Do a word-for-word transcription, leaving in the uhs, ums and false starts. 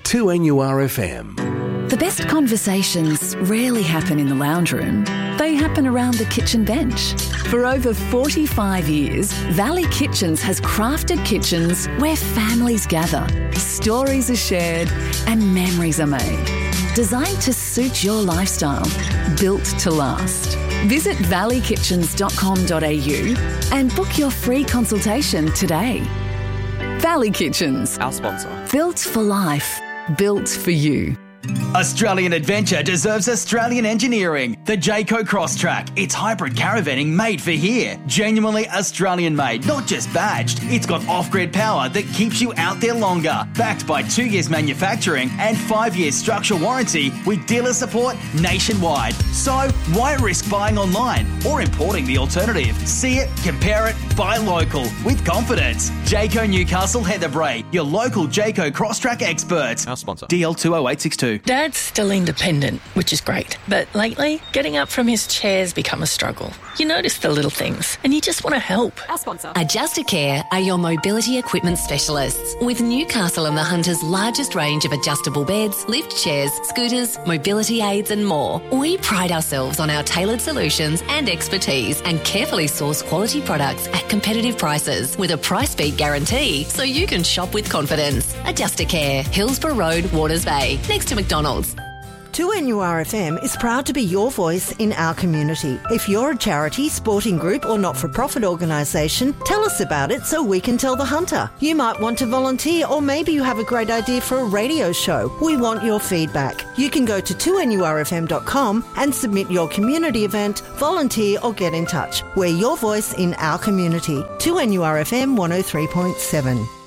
two N U R F M. The best conversations rarely happen in the lounge room. They happen around the kitchen bench. For over forty-five years, Valley Kitchens has crafted kitchens where families gather, stories are shared and memories are made. Designed to suit your lifestyle, built to last. Visit valley kitchens dot com dot a u and book your free consultation today. Valley Kitchens. Our sponsor. Built for life. Built for you. Australian adventure deserves Australian engineering. The Jayco Crosstrack. It's hybrid caravanning made for here. Genuinely Australian made, not just badged. It's got off-grid power that keeps you out there longer. Backed by two years manufacturing and five years structural warranty with dealer support nationwide. So why risk buying online or importing the alternative? See it, compare it, buy local with confidence. Jayco Newcastle Heatherbray, your local Jayco Crosstrack experts. Our sponsor. D L two oh eight six two. Dad's still independent, which is great. But lately, getting up from his chair's become a struggle. You notice the little things, and you just want to help. Our sponsor. Adjustacare are your mobility equipment specialists. With Newcastle and the Hunter's largest range of adjustable beds, lift chairs, scooters, mobility aids and more. We pride ourselves on our tailored solutions and expertise and carefully source quality products at competitive prices with a price beat guarantee so you can shop with confidence. Adjustacare, Hillsborough Road, Waters Bay, next to McDonald's. two N U R F M is proud to be your voice in our community. If you're a charity, sporting group or not-for-profit organisation, tell us about it so we can tell the Hunter. You might want to volunteer or maybe you have a great idea for a radio show. We want your feedback. You can go to two N U R F M dot com and submit your community event, volunteer or get in touch. We're your voice in our community. two N U R F M one oh three point seven.